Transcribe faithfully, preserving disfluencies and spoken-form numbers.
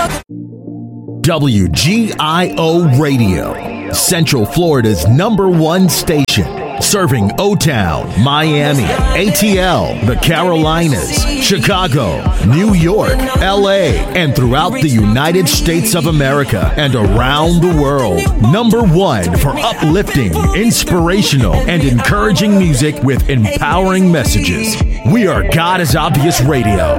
W G I O Radio, Central Florida's number one station, serving O-Town, Miami, A T L, the Carolinas, Chicago, New York, L A, and throughout the United States of America and around the world. Number one for uplifting, inspirational, and encouraging music with empowering messages. We are God is Obvious Radio.